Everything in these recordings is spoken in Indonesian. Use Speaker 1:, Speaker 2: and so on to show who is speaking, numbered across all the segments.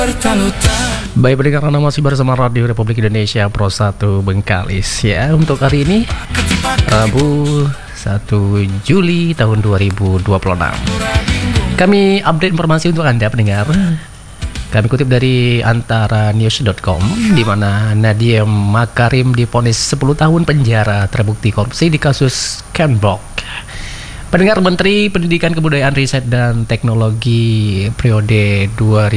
Speaker 1: Baik pendengar, Anda masih bersama Radio Republik Indonesia Pro 1 Bengkalis ya. Untuk hari ini Rabu 1 Juli tahun 2026, kami update informasi untuk Anda pendengar. Kami kutip dari antaranews.com, di mana Nadiem Makarim divonis 10 tahun penjara terbukti korupsi di kasus Kenbok. Pendengar, Menteri Pendidikan Kebudayaan Riset dan Teknologi periode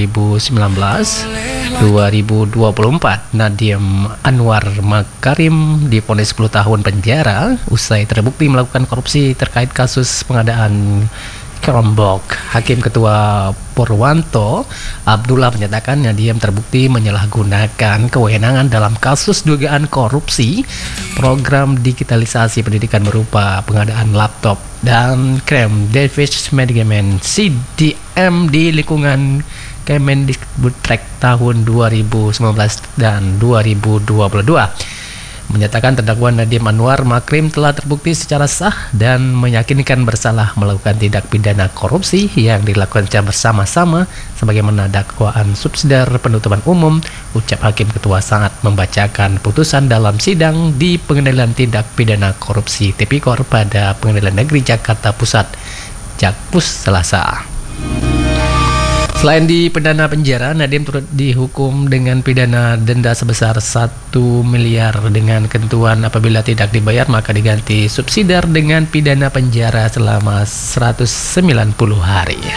Speaker 1: 2019-2024 Nadiem Anwar Makarim divonis 10 tahun penjara usai terbukti melakukan korupsi terkait kasus pengadaan Kenbok. Hakim Ketua Purwanto Abdullah menyatakan Nadiem terbukti menyalahgunakan kewenangan dalam kasus dugaan korupsi program digitalisasi pendidikan berupa pengadaan laptop dan Krem Device Management CDM di lingkungan Kemendikbudristek tahun 2019 dan 2022. Menyatakan terdakwa Nadiem Anwar Makarim telah terbukti secara sah dan meyakinkan bersalah melakukan tindak pidana korupsi yang dilakukan secara bersama-sama sebagaimana dakwaan subsidiar penutupan umum. Ucap Hakim Ketua saat membacakan putusan dalam sidang di Pengadilan Tindak Pidana Korupsi Tipikor pada Pengadilan Negeri Jakarta Pusat Jakpus Selasa. Selain dipidana penjara, Nadiem turut dihukum dengan pidana denda sebesar 1 miliar dengan ketentuan apabila tidak dibayar maka diganti subsidiar dengan pidana penjara selama 190 hari.